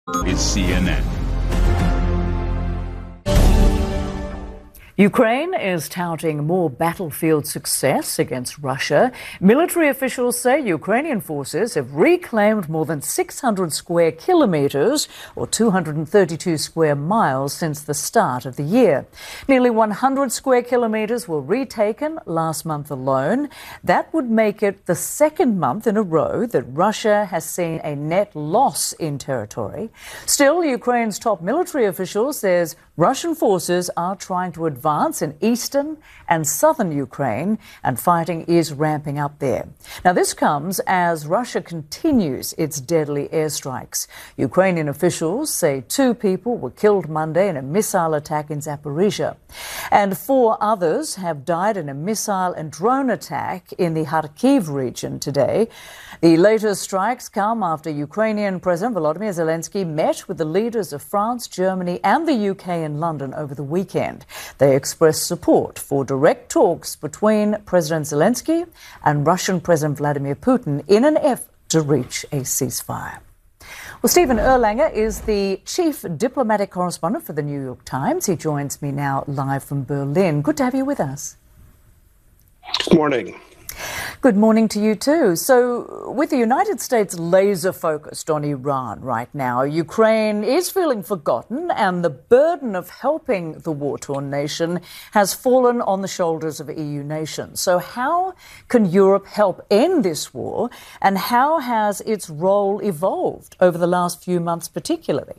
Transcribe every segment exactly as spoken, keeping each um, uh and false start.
is C N N. Ukraine is touting more battlefield success against Russia. Military officials say Ukrainian forces have reclaimed more than six hundred square kilometres or two hundred thirty-two square miles since the start of the year. Nearly one hundred square kilometres were retaken last month alone. That would make it the second month in a row that Russia has seen a net loss in territory. Still, Ukraine's top military official says Russian forces are trying to advance in eastern and southern Ukraine, and fighting is ramping up there. Now, this comes as Russia continues its deadly airstrikes. Ukrainian officials say two people were killed Monday in a missile attack in Zaporizhia, and four others have died in a missile and drone attack in the Kharkiv region today. The latest strikes come after Ukrainian President Volodymyr Zelensky met with the leaders of France, Germany and the U K in London over the weekend. They expressed support for direct talks between President Zelensky and Russian President Vladimir Putin in an effort to reach a ceasefire. Well, Stephen Erlanger is the chief diplomatic correspondent for the New York Times. He joins me now live from Berlin. Good to have you with us. Good morning. Good morning to you too. So, with the United States laser focused on Iran right now, Ukraine is feeling forgotten, and the burden of helping the war-torn nation has fallen on the shoulders of E U nations. So how can Europe help end this war, and how has its role evolved over the last few months particularly?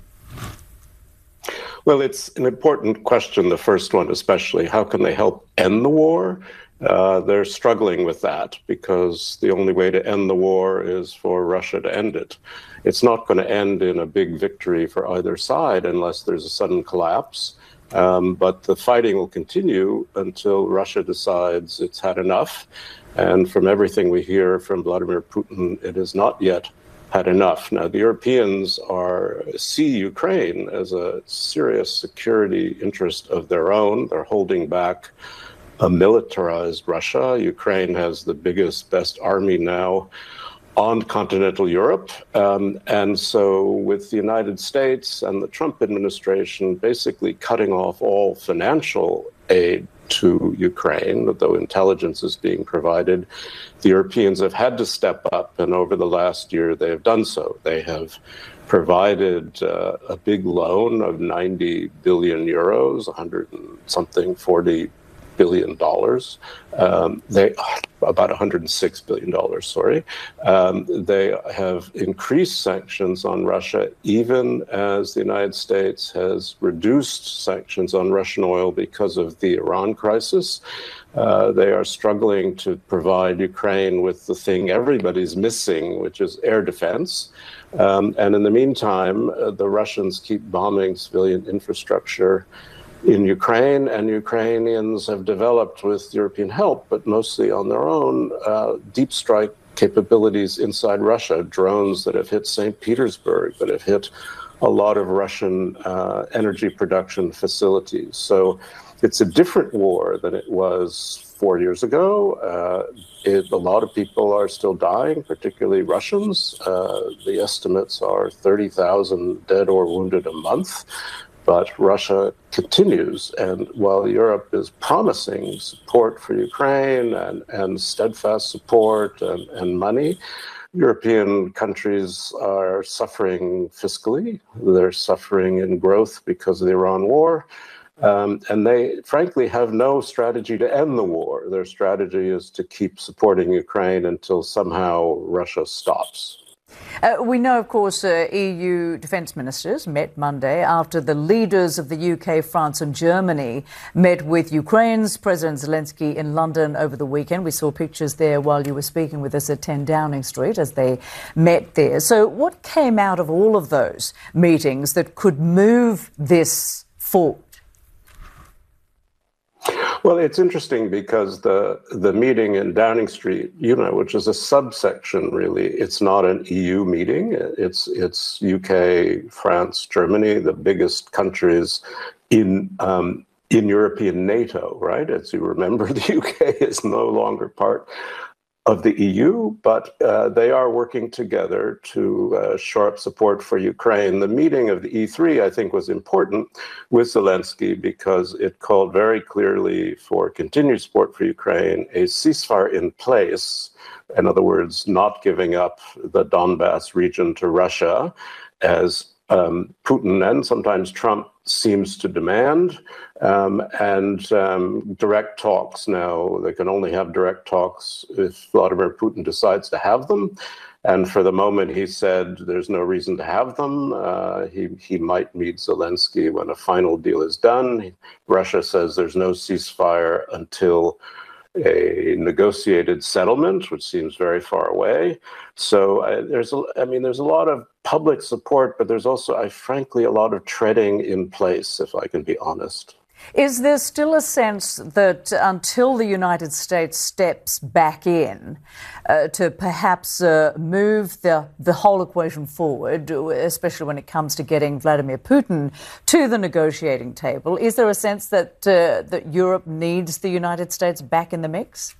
Well, it's an important question, the first one especially. How can they help end the war? Uh, they're struggling with that because the only way to end the war is for Russia to end it. It's not going to end in a big victory for either side unless there's a sudden collapse. Um, but the fighting will continue until Russia decides it's had enough. And from everything we hear from Vladimir Putin, it has not yet had enough. Now, the Europeans are see Ukraine as a serious security interest of their own. They're holding back a militarized Russia. Ukraine has the biggest, best army now on continental Europe. Um, and so with the United States and the Trump administration basically cutting off all financial aid to Ukraine, though intelligence is being provided, the Europeans have had to step up, and over the last year they have done so. They have provided uh, a big loan of ninety billion euros, one hundred and something, forty billion dollars. Um, they about one hundred six billion dollars. Sorry, um, they have increased sanctions on Russia, even as the United States has reduced sanctions on Russian oil because of the Iran crisis. Uh, they are struggling to provide Ukraine with the thing everybody's missing, which is air defense. Um, and in the meantime, uh, the Russians keep bombing civilian infrastructure in Ukraine, and Ukrainians have developed with European help, but mostly on their own, uh, deep strike capabilities inside Russia, drones that have hit Saint Petersburg, that have hit a lot of Russian uh, energy production facilities. So it's a different war than it was four years ago. Uh, it, a lot of people are still dying, particularly Russians. Uh, the estimates are thirty thousand dead or wounded a month. But Russia continues, and while Europe is promising support for Ukraine and, and steadfast support and, and money, European countries are suffering fiscally. They're suffering in growth because of the Iran war. Um, and they, frankly, have no strategy to end the war. Their strategy is to keep supporting Ukraine until somehow Russia stops. Uh, we know, of course, uh, E U defence ministers met Monday after the leaders of the U K, France and Germany met with Ukraine's President Zelensky in London over the weekend. We saw pictures there while you were speaking with us at ten Downing Street as they met there. So what came out of all of those meetings that could move this forward? Well, it's interesting because the the meeting in Downing Street, you know, which is a subsection, really, it's not an E U meeting. It's it's U K, France, Germany, the biggest countries in um, in European NATO, right? As you remember, the U K is no longer part of the E U, but uh, they are working together to uh, shore up support for Ukraine. The meeting of the E three, I think, was important with Zelensky because it called very clearly for continued support for Ukraine, a ceasefire in place, in other words, not giving up the Donbass region to Russia, as um, Putin and sometimes Trump seems to demand, um, and um, direct talks now. They can only have direct talks if Vladimir Putin decides to have them. And for the moment, he said there's no reason to have them. Uh, he, he might meet Zelensky when a final deal is done. Russia says there's no ceasefire until a negotiated settlement, which seems very far away. So uh, there's, a, I mean, there's a lot of public support, but there's also, I frankly, a lot of treading in place, if I can be honest. Is there still a sense that until the United States steps back in uh, to perhaps uh, move the, the whole equation forward, especially when it comes to getting Vladimir Putin to the negotiating table, is there a sense that, uh, that Europe needs the United States back in the mix?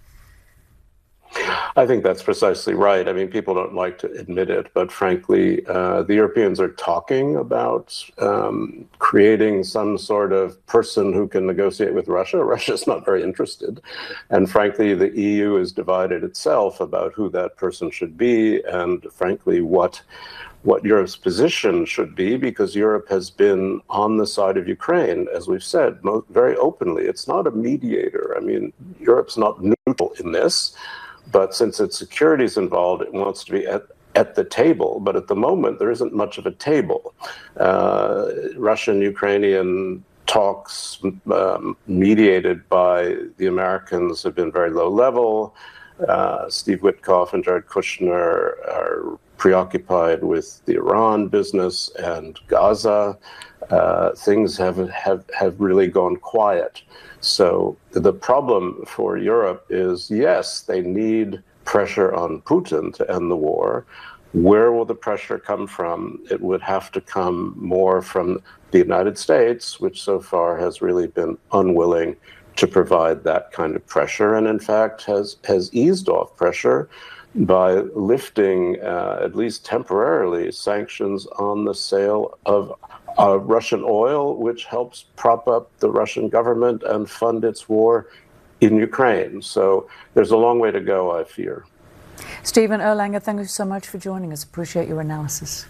I think that's precisely right. I mean, people don't like to admit it, but frankly, uh, the Europeans are talking about um, creating some sort of person who can negotiate with Russia. Russia's not very interested. And frankly, the E U is divided itself about who that person should be and, frankly, what what Europe's position should be, because Europe has been on the side of Ukraine, as we've said, most, very openly. It's not a mediator. I mean, Europe's not neutral in this. But since its security is involved, it wants to be at, at the table. But at the moment, there isn't much of a table. Uh, Russian-Ukrainian talks um, mediated by the Americans have been very low level. Uh, Steve Witkoff and Jared Kushner are preoccupied with the Iran business and Gaza. Uh, things have, have, have really gone quiet. So the problem for Europe is, yes, they need pressure on Putin to end the war. Where will the pressure come from? It would have to come more from the United States, which so far has really been unwilling to provide that kind of pressure, and in fact has, has eased off pressure by lifting, uh, at least temporarily, sanctions on the sale of Uh, Russian oil, which helps prop up the Russian government and fund its war in Ukraine. So there's a long way to go, I fear. Stephen Erlanger, thank you so much for joining us. Appreciate your analysis.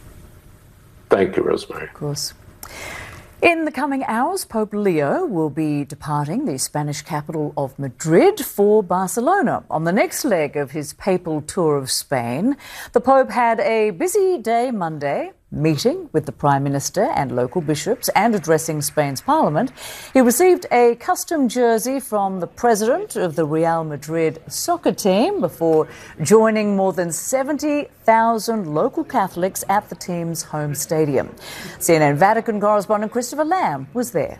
Thank you, Rosemary. Of course. In the coming hours, Pope Leo will be departing the Spanish capital of Madrid for Barcelona on the next leg of his papal tour of Spain. The Pope had a busy day Monday, meeting with the Prime Minister and local bishops and addressing Spain's Parliament. He received a custom jersey from the president of the Real Madrid soccer team before joining more than seventy thousand local Catholics at the team's home stadium. C N N Vatican correspondent Christopher Lamb was there.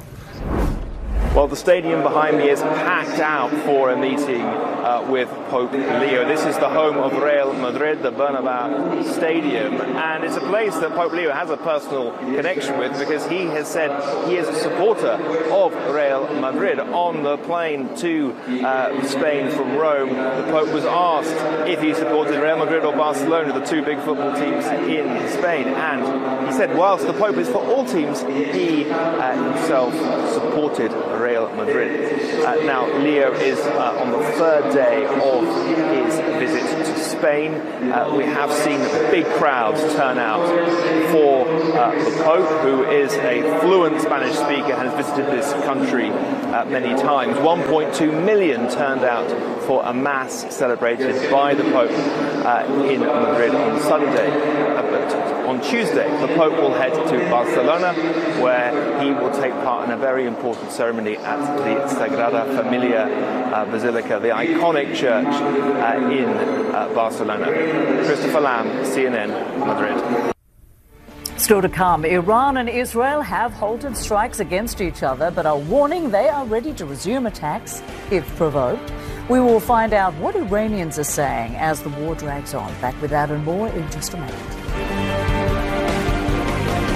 Well, the stadium behind me is packed out for a meeting uh, with Pope Leo. This is the home of Real Madrid, the Bernabeu Stadium, and it's a place that Pope Leo has a personal connection with because he has said he is a supporter of Real Madrid. On the plane to uh, Spain from Rome, the Pope was asked if he supported Real Madrid or Barcelona, the two big football teams in Spain, and he said whilst the Pope is for all teams, he uh, himself supported Real Madrid. Uh, now, Leo is uh, on the third day of his visit to Spain. Uh, we have seen big crowds turn out for uh, the Pope, who is a fluent Spanish speaker and has visited this country uh, many times. one point two million turned out for a mass celebrated by the Pope uh, in Madrid on Sunday. Uh, but on Tuesday, the Pope will head to Barcelona, where he will take part in a very important ceremony at the Sagrada Familia uh, Basilica, the iconic church uh, in uh, Barcelona. Christopher Lamb, C N N, Madrid. Still to come, Iran and Israel have halted strikes against each other, but are warning they are ready to resume attacks if provoked. We will find out what Iranians are saying as the war drags on. Back with that and more in just a moment.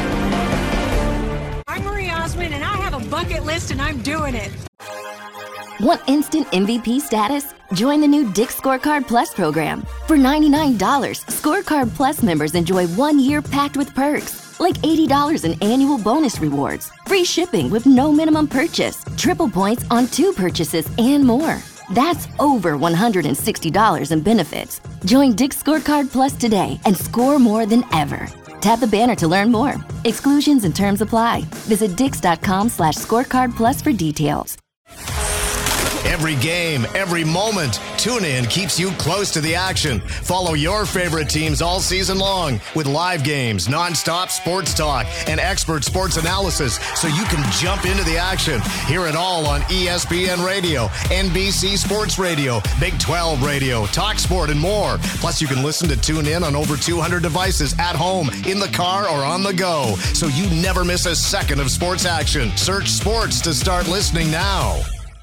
I'm Marie Osmond, and I have a bucket list, and I'm doing it. Want instant M V P status? Join the new Dick's Scorecard Plus program. For ninety-nine dollars, Scorecard Plus members enjoy one year packed with perks, like eighty dollars in annual bonus rewards, free shipping with no minimum purchase, triple points on two purchases, and more. That's over one hundred sixty dollars in benefits. Join Dick's Scorecard Plus today and score more than ever. Tap the banner to learn more. Exclusions and terms apply. Visit dix.com slash scorecard plus for details. Every game, every moment, TuneIn keeps you close to the action. Follow your favorite teams all season long with live games, nonstop sports talk, and expert sports analysis so you can jump into the action. Hear it all on E S P N Radio, N B C Sports Radio, Big twelve Radio, TalkSport, and more. Plus, you can listen to TuneIn on over two hundred devices at home, in the car, or on the go, so you never miss a second of sports action. Search sports to start listening now.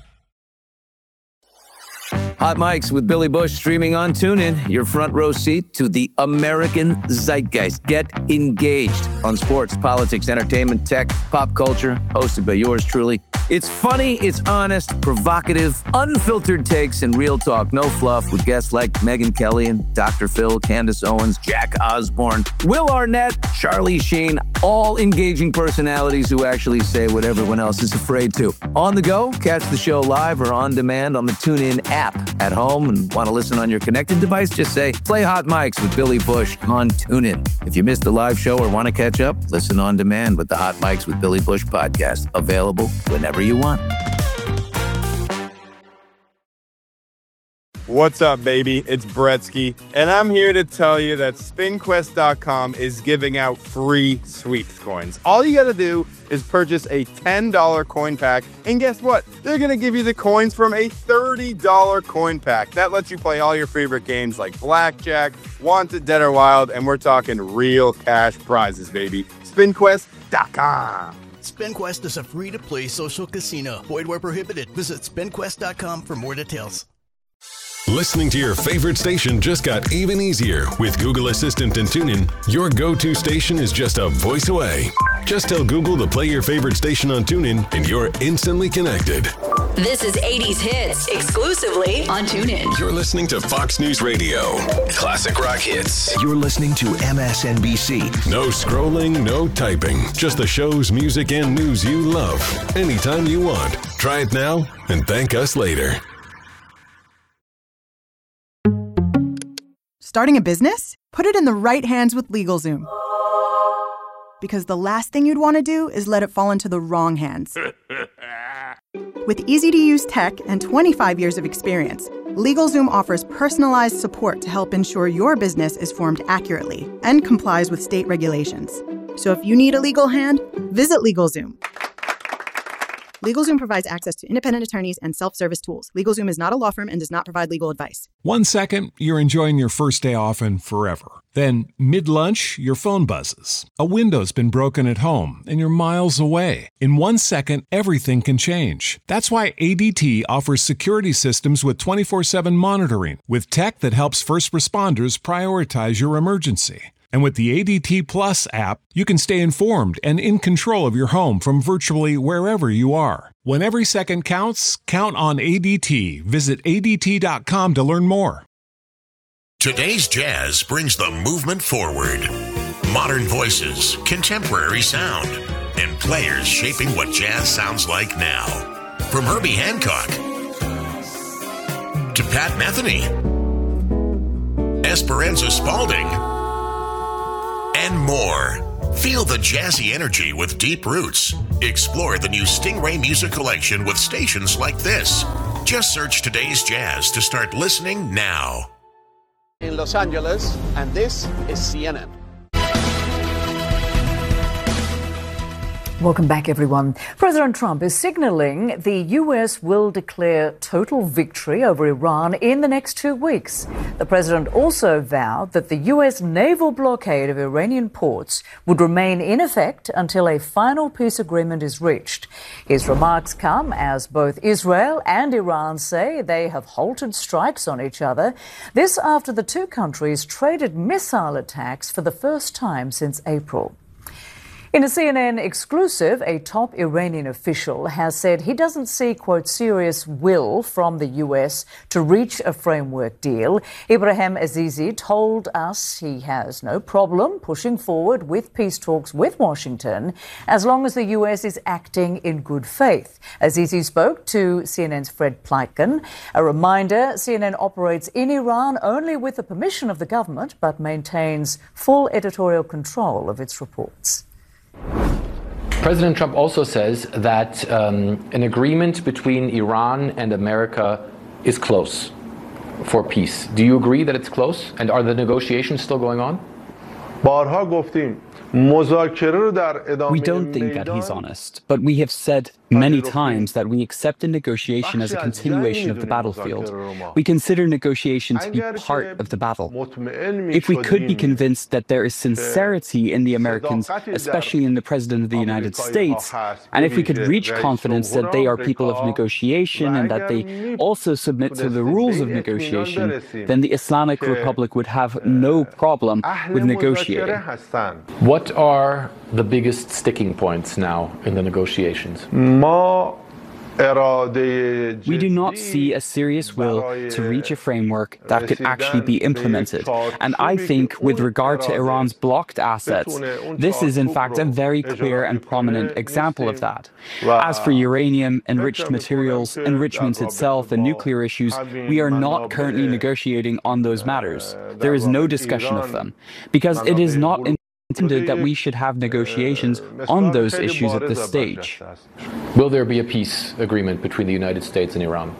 Hot Mics with Billy Bush streaming on TuneIn. Your front row seat to the American zeitgeist. Get engaged on sports, politics, entertainment, tech, pop culture. Hosted by yours truly. It's funny, it's honest, provocative, unfiltered takes, and real talk. No fluff with guests like Megyn Kelly and Doctor Phil, Candace Owens, Jack Osborne, Will Arnett, Charlie Sheen. All engaging personalities who actually say what everyone else is afraid to. On the go, catch the show live or on demand on the TuneIn app. At home and want to listen on your connected device, just say, play Hot Mics with Billy Bush on TuneIn. If you missed the live show or want to catch up, listen on demand with the Hot Mics with Billy Bush podcast. Available whenever you want. What's up, baby? It's Bretsky, and I'm here to tell you that spin quest dot com is giving out free sweeps coins. All you gotta do is purchase a ten dollar coin pack, and guess what? They're gonna give you the coins from a thirty dollar coin pack. That lets you play all your favorite games like Blackjack, Wanted, Dead or Wild, and we're talking real cash prizes, baby. spin quest dot com. SpinQuest is a free-to-play social casino. Void where prohibited. Visit spin quest dot com for more details. Listening to your favorite station just got even easier. With Google Assistant and TuneIn, your go-to station is just a voice away. Just tell Google to play your favorite station on TuneIn, and you're instantly connected. This is eighties Hits, exclusively on TuneIn. You're listening to Fox News Radio. Classic rock hits. You're listening to M S N B C. No scrolling, no typing. Just the shows, music, and news you love. Anytime you want. Try it now and thank us later. Starting a business? Put it in the right hands with LegalZoom. Because the last thing you'd want to do is let it fall into the wrong hands. With easy-to-use tech and twenty-five years of experience, LegalZoom offers personalized support to help ensure your business is formed accurately and complies with state regulations. So if you need a legal hand, visit LegalZoom. LegalZoom provides access to independent attorneys and self-service tools. LegalZoom is not a law firm and does not provide legal advice. One second, you're enjoying your first day off and forever. Then, mid-lunch, your phone buzzes. A window's been broken at home and you're miles away. In one second, everything can change. That's why A D T offers security systems with twenty-four seven monitoring, with tech that helps first responders prioritize your emergency. And with the A D T Plus app, you can stay informed and in control of your home from virtually wherever you are. When every second counts, count on A D T. Visit A D T dot com to learn more. Today's jazz brings the movement forward. Modern voices, contemporary sound, and players shaping what jazz sounds like now. From Herbie Hancock to Pat Metheny, Esperanza Spalding, and more. Feel the jazzy energy with deep roots. Explore the new Stingray Music Collection with stations like this. Just search Today's Jazz to start listening now. In Los Angeles, and this is C N N. Welcome back, everyone. President Trump is signaling the U S will declare total victory over Iran in the next two weeks. The president also vowed that the U S naval blockade of Iranian ports would remain in effect until a final peace agreement is reached. His remarks come as both Israel and Iran say they have halted strikes on each other. This after the two countries traded missile attacks for the first time since April. In a C N N exclusive, a top Iranian official has said he doesn't see, quote, serious will from the U S to reach a framework deal. Ibrahim Azizi told us he has no problem pushing forward with peace talks with Washington as long as the U S is acting in good faith. Azizi spoke to C N N's Fred Pleitgen. A reminder, C N N operates in Iran only with the permission of the government, but maintains full editorial control of its reports. President Trump also says that um, an agreement between Iran and America is close for peace. Do you agree that it's close? And are the negotiations still going on? We don't think that he's honest, but we have said many times that we accept a negotiation as a continuation of the battlefield. We consider negotiation to be part of the battle. If we could be convinced that there is sincerity in the Americans, especially in the President of the United States, and if we could reach confidence that they are people of negotiation and that they also submit to the rules of negotiation, then the Islamic Republic would have no problem with negotiating. What are the biggest sticking points now in the negotiations? We do not see a serious will to reach a framework that could actually be implemented. And I think with regard to Iran's blocked assets, this is in fact a very clear and prominent example of that. As for uranium, enriched materials, enrichment itself, and nuclear issues, we are not currently negotiating on those matters. There is no discussion of them, because it is not in intended that we should have negotiations on those issues at this stage. Will there be a peace agreement between the United States and Iran?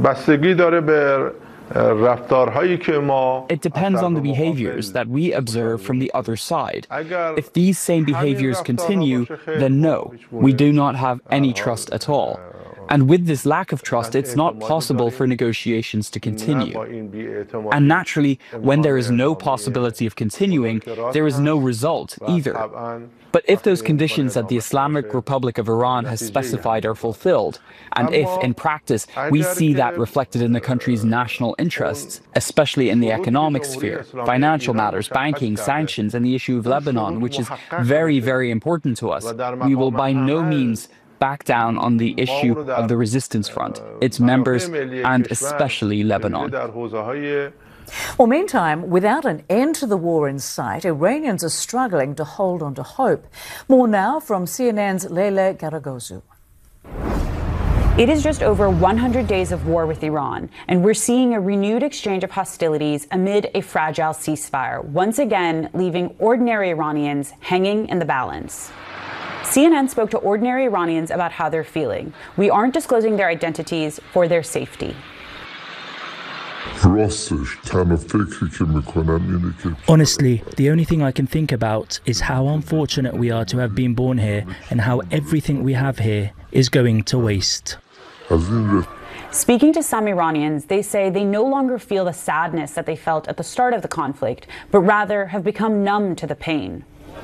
It depends on the behaviors that we observe from the other side. If these same behaviors continue, then no, we do not have any trust at all. And with this lack of trust, it's not possible for negotiations to continue. And naturally, when there is no possibility of continuing, there is no result either. But if those conditions that the Islamic Republic of Iran has specified are fulfilled, and if, in practice, we see that reflected in the country's national interests, especially in the economic sphere, financial matters, banking, sanctions, and the issue of Lebanon, which is very, very important to us, we will by no means back down on the issue of the resistance front, its members, and especially Lebanon. Well, meantime, without an end to the war in sight, Iranians are struggling to hold on to hope. More now from C N N's Leila Garagozu. It is just over one hundred days of war with Iran, and we're seeing a renewed exchange of hostilities amid a fragile ceasefire, once again leaving ordinary Iranians hanging in the balance. C N N spoke to ordinary Iranians about how they're feeling. We aren't disclosing their identities for their safety. Honestly, the only thing I can think about is how unfortunate we are to have been born here and how everything we have here is going to waste. Speaking to some Iranians, they say they no longer feel the sadness that they felt at the start of the conflict, but rather have become numb to the pain.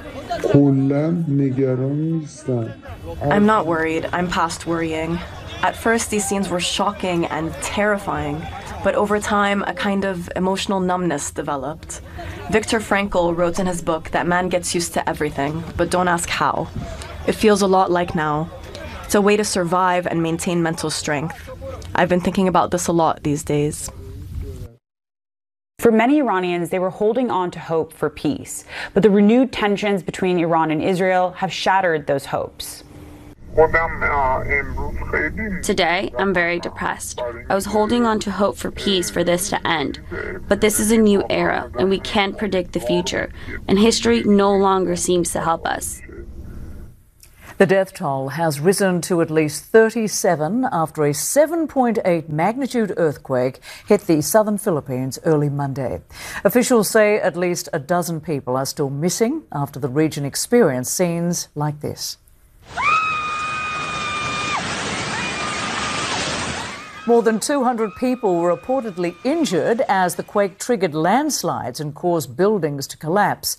I'm not worried. I'm past worrying. At first, these scenes were shocking and terrifying, but over time, a kind of emotional numbness developed. Viktor Frankl wrote in his book that man gets used to everything, but don't ask how. It feels a lot like now. It's a way to survive and maintain mental strength. I've been thinking about this a lot these days. For many Iranians, they were holding on to hope for peace, but the renewed tensions between Iran and Israel have shattered those hopes. Today, I'm very depressed. I was holding on to hope for peace for this to end, but this is a new era, and we can't predict the future, and history no longer seems to help us. The death toll has risen to at least thirty-seven after a seven point eight magnitude earthquake hit the southern Philippines early Monday. Officials say at least a dozen people are still missing after the region experienced scenes like this. More than two hundred people were reportedly injured as the quake triggered landslides and caused buildings to collapse.